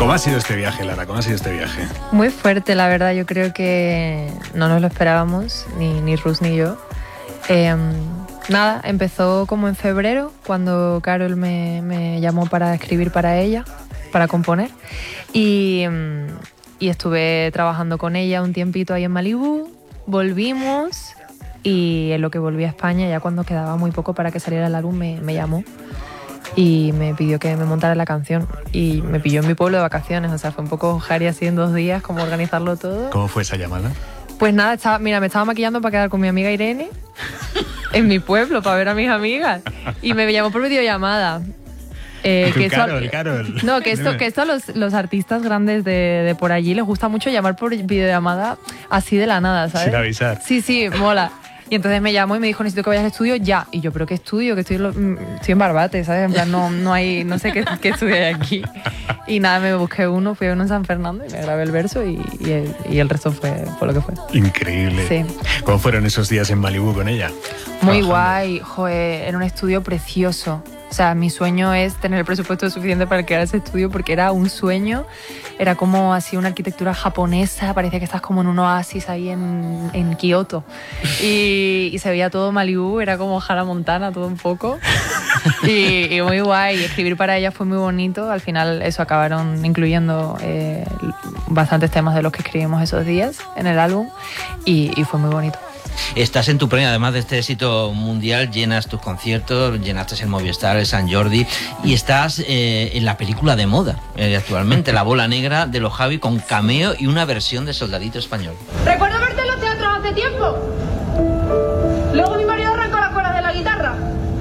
¿Cómo ha sido este viaje, Lara? ¿Cómo ha sido este viaje? Muy fuerte, la verdad. Yo creo que no nos lo esperábamos, ni Rus ni yo. Nada, empezó como en febrero, cuando Carol me llamó para escribir para ella, para componer. Y estuve trabajando con ella un tiempito ahí en Malibú. Volvimos y en lo que volví a España, ya cuando quedaba muy poco para que saliera el álbum, me llamó y me pidió que me montara la canción. Y me pilló en mi pueblo de vacaciones, o sea, fue un poco jari así en 2 días, como organizarlo todo. ¿Cómo fue esa llamada? Pues nada, me estaba maquillando para quedar con mi amiga Irene en mi pueblo, para ver a mis amigas. Y me llamó por videollamada. Carol. No, que esto a los artistas grandes de por allí les gusta mucho llamar por videollamada así de la nada, ¿sabes? Sin avisar. Sí, mola. Y entonces me llamó y me dijo, necesito que vayas al estudio ya. Y yo, ¿pero qué estudio? Que estoy en Barbate, ¿sabes? En plan, no sé qué estudio hay aquí. Y nada, me busqué uno, fui a uno en San Fernando y me grabé el verso y el resto fue lo que fue. Increíble. Sí. ¿Cómo fueron esos días en Malibú con ella? Muy guay, joder, en un estudio precioso. O sea, mi sueño es tener el presupuesto suficiente para crear ese estudio porque era un sueño. Era como así una arquitectura japonesa, parecía que estás como en un oasis ahí en Kioto. Y se veía todo Malibú, era como Hannah Montana todo un poco. Y muy guay, escribir para ella fue muy bonito. Al final eso acabaron incluyendo bastantes temas de los que escribimos esos días en el álbum y fue muy bonito. Estás en tu premio, además de este éxito mundial, llenas tus conciertos, llenaste el Movistar, el Sant Jordi y estás en la película de moda actualmente, La Bola Negra de los Javi, con cameo y una versión de Soldadito Español. Recuerdo verte en los teatros hace tiempo. Luego mi marido arrancó las cuerdas de la guitarra.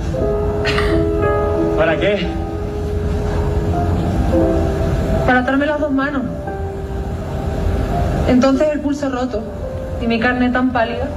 ¿Para qué? Para atarme las 2 manos. Entonces el pulso roto y mi carne tan pálida